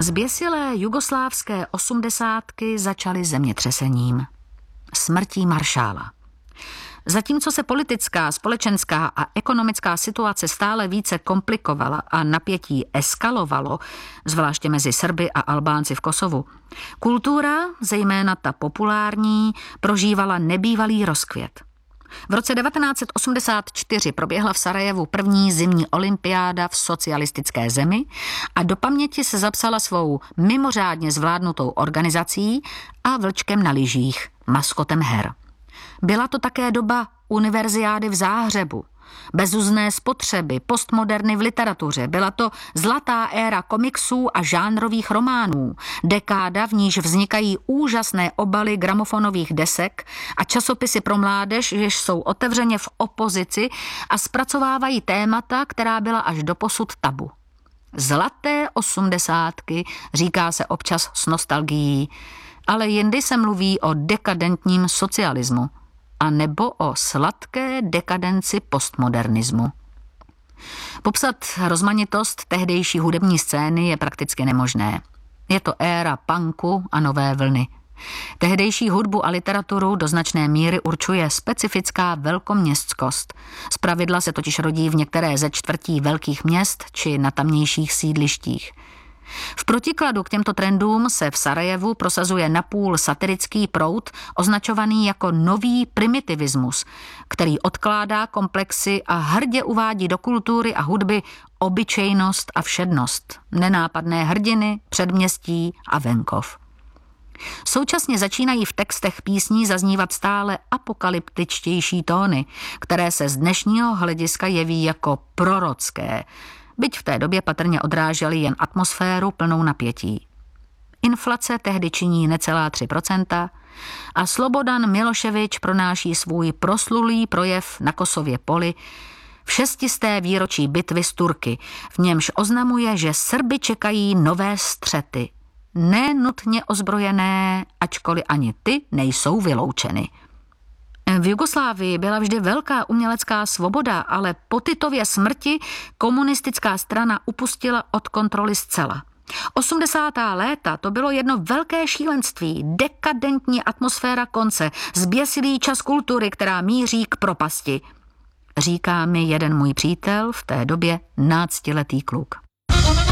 Zběsilé jugoslávské osmdesátky začaly zemětřesením, smrtí maršála. Zatímco se politická, společenská a ekonomická situace stále více komplikovala a napětí eskalovalo, zvláště mezi Srby a Albánci v Kosovu, kultura, zejména ta populární, prožívala nebývalý rozkvět. V roce 1984 proběhla v Sarajevu první zimní olympiáda v socialistické zemi a do paměti se zapsala svou mimořádně zvládnutou organizací a vlčkem na lyžích, maskotem her. Byla to také doba univerziády v Záhřebu, bezuzné spotřeby, postmoderny v literatuře. Byla to zlatá éra komiksů a žánrových románů, dekáda, v níž vznikají úžasné obaly gramofonových desek a časopisy pro mládež, jež jsou otevřeně v opozici a zpracovávají témata, která byla až doposud tabu. Zlaté osmdesátky, říká se občas s nostalgií, ale jindy se mluví o dekadentním socialismu a nebo o sladké dekadenci postmodernismu. Popsat rozmanitost tehdejší hudební scény je prakticky nemožné. Je to éra punku a nové vlny. Tehdejší hudbu a literaturu do značné míry určuje specifická velkoměstskost. Zpravidla se totiž rodí v některé ze čtvrtí velkých měst či na tamnějších sídlištích. V protikladu k těmto trendům se v Sarajevu prosazuje napůl satirický proud, označovaný jako nový primitivismus, který odkládá komplexy a hrdě uvádí do kultury a hudby obyčejnost a všednost, nenápadné hrdiny, předměstí a venkov. Současně začínají v textech písní zaznívat stále apokalyptičtější tóny, které se z dnešního hlediska jeví jako prorocké, byť v té době patrně odrážely jen atmosféru plnou napětí. Inflace tehdy činí necelá 3% a Slobodan Miloševič pronáší svůj proslulý projev na Kosově poli v 600. výročí bitvy s Turky, v němž oznamuje, že Srby čekají nové střety, nenutně ozbrojené, ačkoliv ani ty nejsou vyloučeny. V Jugoslávii byla vždy velká umělecká svoboda, ale po Titově smrti komunistická strana upustila od kontroly zcela. 80. léta to bylo jedno velké šílenství, dekadentní atmosféra konce, zběsilý čas kultury, která míří k propasti. Říká mi jeden můj přítel, v té době 12letý kluk.